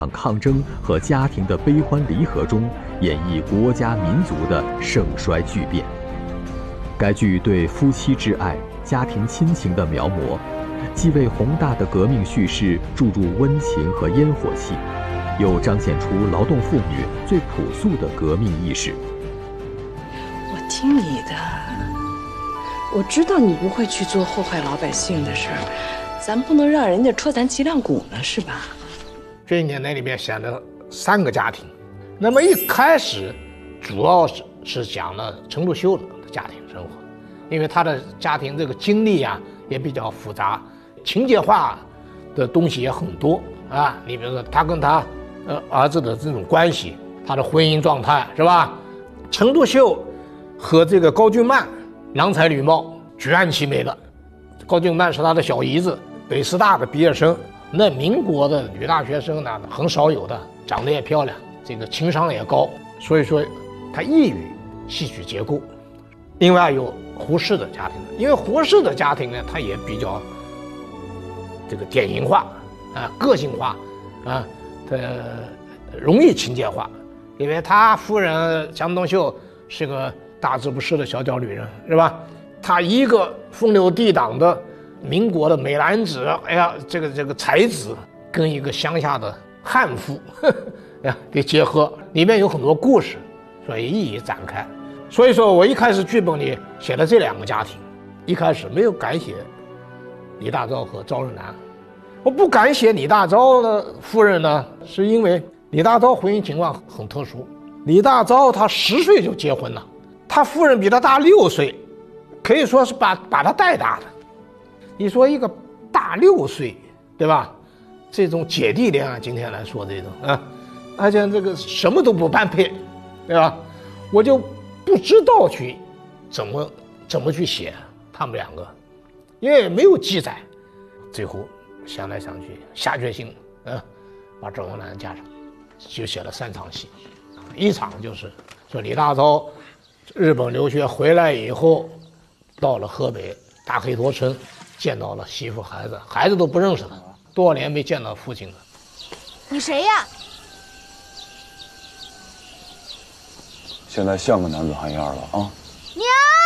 抗争和家庭的悲欢离合中，演绎国家民族的盛衰巨变。该剧对夫妻之爱、家庭亲情的描摹，既为宏大的革命叙事注入温情和烟火气，又彰显出劳动妇女最朴素的革命意识。 我听你的，我知道你不会去做祸害老百姓的事儿，咱不能让人家戳咱脊梁骨呢，是吧？ 这一年里面选了3个家庭，那么一开始主要是讲了陈独秀的家庭生活，因为他的家庭这个经历啊也比较复杂，情节化的东西也很多啊。你比如说他跟他儿子的这种关系，他的婚姻状态是吧？陈独秀和这个高俊曼郎才女貌，举案齐眉的。高俊曼是他的小姨子，北师大的毕业生。那民国的女大学生呢，很少有的，长得也漂亮，这个情商也高，所以说她易于戏曲结构。另外有胡适的家庭，因为胡适的家庭呢，他也比较这个典型化啊，个性化啊，容易情节化，因为他夫人江冬秀是个大字不识的小脚女人，是吧？他一个风流倜傥的民国的美男子，哎呀，这个才子跟一个乡下的悍妇，呀，给结合，里面有很多故事，所以一一展开。所以说我一开始剧本里写了这2个家庭，一开始没有敢写李大钊和赵日南。我不敢写李大钊的夫人呢，是因为李大钊婚姻情况很特殊。李大钊他10岁就结婚了，他夫人比他大6岁，可以说是把他带大的。你说一个大6岁，对吧？这种姐弟恋啊，今天来说这种啊，而且这个什么都不般配，对吧？我就不知道去怎么去写他们2个，因为没有记载。最后想来想去，下决心，把赵永南加上，就写了3场戏。一场就是说李大钊日本留学回来以后，到了河北大黑头村。见到了媳妇孩子，孩子都不认识他，多少年没见到父亲了。 你谁呀？ 现在像个男子汉样了啊！ 娘，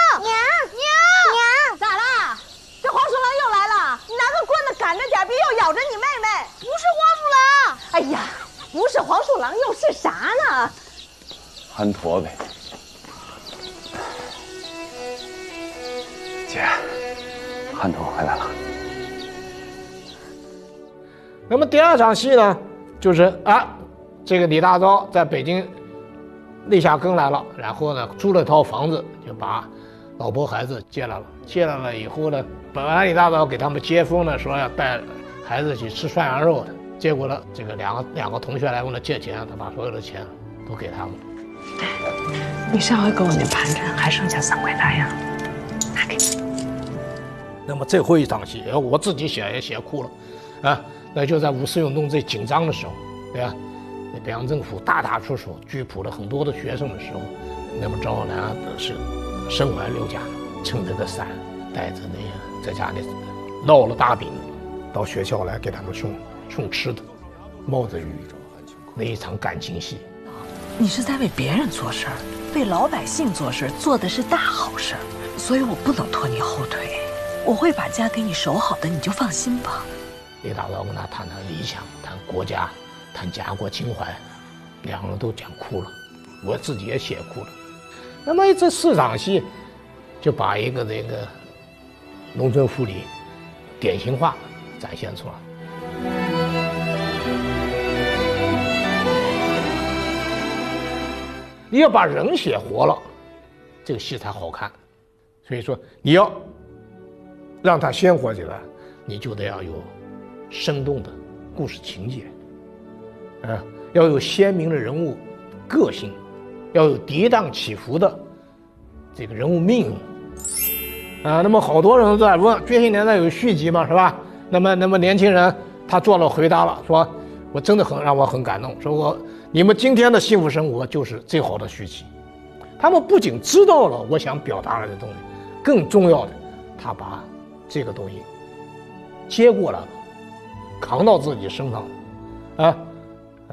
咋啦？这黄鼠狼又来了！你拿个棍子赶着点，别又咬着你妹妹。不是黄鼠狼！哎呀，不是黄鼠狼又是啥呢？ 憨驼呗。姐。汉头回来了。 那么第2场戏呢，就是这个李大钊在北京立下根来了，然后呢租了套房子，就把老婆孩子接来了。接来了以后呢，本来李大钊给他们接风呢，说要带孩子去吃涮羊肉的，结果呢，这个两个同学来问他借钱，他把所有的钱都给他们。 你上回给我那盘缠还剩下3块大洋，拿给你。 那么最后一场戏，我自己写也写哭了，啊，那就在五四运动最紧张的时候，对吧？北洋政府大出手，拘捕了很多的学生的时候，那么赵永南是身怀6甲，撑着个伞，带着那个在家里烙了大饼，到学校来给他们送吃的，冒着雨，那一场感情戏。 你是在为别人做事儿，为老百姓做事，做的是大好事，所以我不能拖你后腿。我会把家给你守好的，你就放心吧。 李大钊跟他谈理想，谈国家，谈家国情怀，2个人都讲哭了，我自己也写哭了。那么这4场戏就把一个这个农村妇女典型化展现出来。你要把人写活了，这个戏才好看。所以说你要让它鲜活起来，你就得要有生动的故事情节，要有鲜明的人物个性，要有跌宕起伏的这个人物命运，那么好多人在问《觉醒年代》有续集嘛，是吧？那么年轻人他做了回答了，说我真的让我很感动，说你们今天的幸福生活就是最好的续集。他们不仅知道了我想表达的东西，更重要的，他把这个东西接过来了，扛到自己身上了，